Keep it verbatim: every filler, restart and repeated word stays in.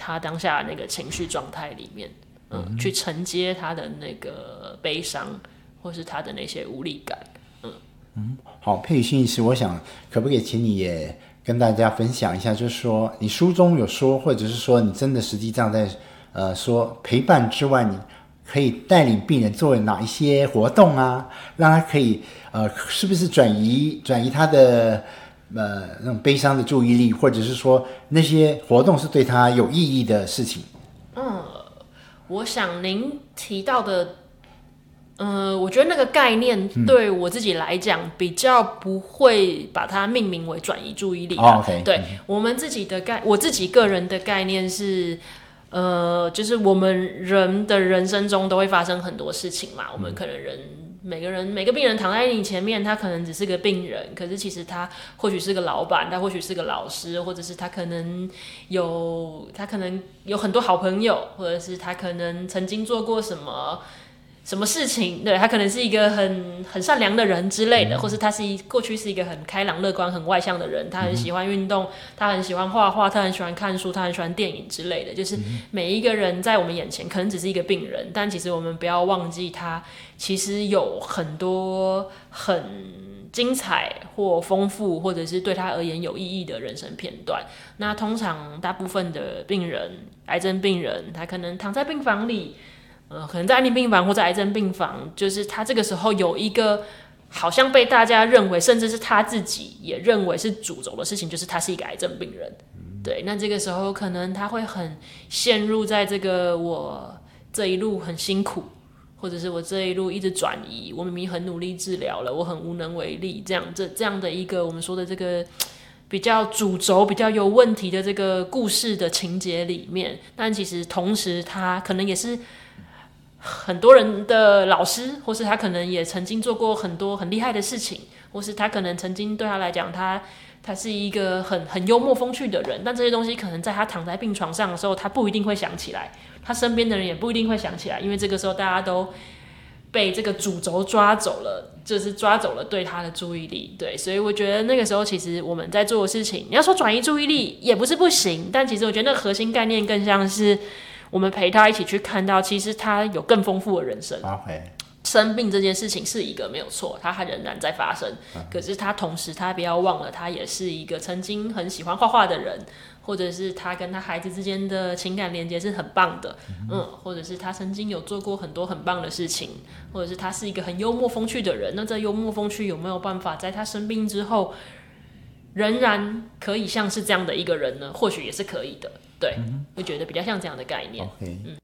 他当下那个情绪状态里面，嗯，嗯去承接他的那个悲伤，或是他的那些无力感，嗯嗯，好，佩宇心理师，我想可不可以请你也跟大家分享一下，就是说你书中有说，或者是说你真的实际上在呃说陪伴之外，你可以带领病人做哪一些活动啊，让他可以呃是不是转移转移他的呃那种悲伤的注意力，或者是说那些活动是对他有意义的事情？ 嗯，我想您提到的。呃，我觉得那个概念对我自己来讲，比较不会把它命名为转移注意力啦。 Oh, okay. 对、嗯、我们自己的概，我自己个人的概念是，呃，就是我们人的人生中都会发生很多事情嘛。我们可能人每个人每个病人躺在你前面，他可能只是个病人，可是其实他或许是个老板，他或许是个老师，或者是他可能有他可能有很多好朋友，或者是他可能曾经做过什么。什么事情？对，他可能是一个很很善良的人之类的，嗯、或是他是一过去是一个很开朗、乐观、很外向的人。他很喜欢运动，他很喜欢画画，他很喜欢看书，他很喜欢电影之类的。就是每一个人在我们眼前可能只是一个病人，但其实我们不要忘记，他其实有很多很精彩或丰富，或者是对他而言有意义的人生片段。那通常大部分的病人，癌症病人，他可能躺在病房里。呃，可能在安宁病房或者癌症病房，就是他这个时候有一个好像被大家认为，甚至是他自己也认为是主轴的事情，就是他是一个癌症病人。对，那这个时候可能他会很陷入在这个我这一路很辛苦，或者是我这一路一直转移，我明明很努力治疗了，我很无能为力，这样这这样的一个我们说的这个比较主轴、比较有问题的这个故事的情节里面，但其实同时他可能也是。很多人的老师，或是他可能也曾经做过很多很厉害的事情，或是他可能曾经对他来讲，他他是一个很很幽默风趣的人，但这些东西可能在他躺在病床上的时候，他不一定会想起来，他身边的人也不一定会想起来，因为这个时候大家都被这个主轴抓走了，就是抓走了对他的注意力。对，所以我觉得那个时候其实我们在做的事情，你要说转移注意力也不是不行，但其实我觉得那个核心概念更像是。我们陪他一起去看到，其实他有更丰富的人生。 Okay. 生病这件事情是一个没有错，它仍然在发生。可是他同时，他不要忘了，他也是一个曾经很喜欢画画的人，或者是他跟他孩子之间的情感连接是很棒的，嗯, 嗯，或者是他曾经有做过很多很棒的事情，或者是他是一个很幽默风趣的人。那这幽默风趣有没有办法在他生病之后，仍然可以像是这样的一个人呢？或许也是可以的。对，我觉得比较像这样的概念。 OK，、嗯、